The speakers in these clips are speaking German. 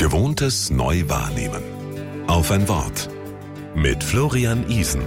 Gewohntes neu wahrnehmen. Auf ein Wort. Mit Florian Isen.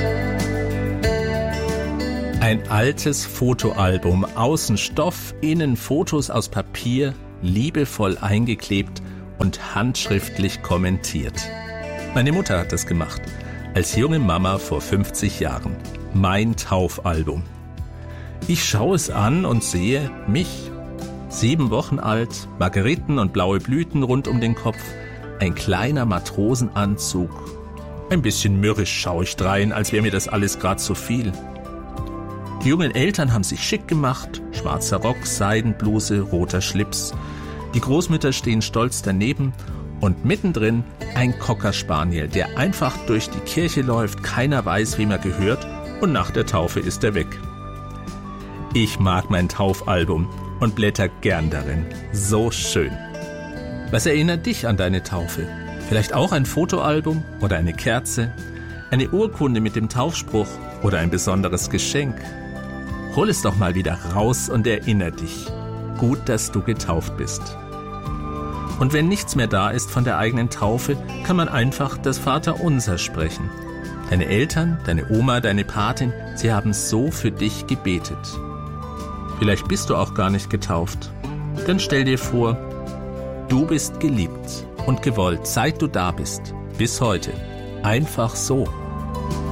Ein altes Fotoalbum, außen Stoff, innen Fotos aus Papier, liebevoll eingeklebt und handschriftlich kommentiert. Meine Mutter hat das gemacht, als junge Mama vor 50 Jahren. Mein Taufalbum. Ich schaue es an und sehe mich. 7 Wochen alt, Margeriten und blaue Blüten rund um den Kopf, ein kleiner Matrosenanzug. Ein bisschen mürrisch schaue ich drein, als wäre mir das alles gerade zu viel. Die jungen Eltern haben sich schick gemacht, schwarzer Rock, Seidenbluse, roter Schlips. Die Großmütter stehen stolz daneben und mittendrin ein Cocker Spaniel, der einfach durch die Kirche läuft, keiner weiß, wem er gehört, und nach der Taufe ist er weg. Ich mag mein Taufalbum und blätter gern darin. So schön. Was erinnert dich an deine Taufe? Vielleicht auch ein Fotoalbum oder eine Kerze, eine Urkunde mit dem Taufspruch oder ein besonderes Geschenk. Hol es doch mal wieder raus und erinnere dich. Gut, dass du getauft bist. Und wenn nichts mehr da ist von der eigenen Taufe, kann man einfach das Vaterunser sprechen. Deine Eltern, deine Oma, deine Patin, sie haben so für dich gebetet. Vielleicht bist du auch gar nicht getauft. Dann stell dir vor, du bist geliebt und gewollt, seit du da bist, bis heute. Einfach so.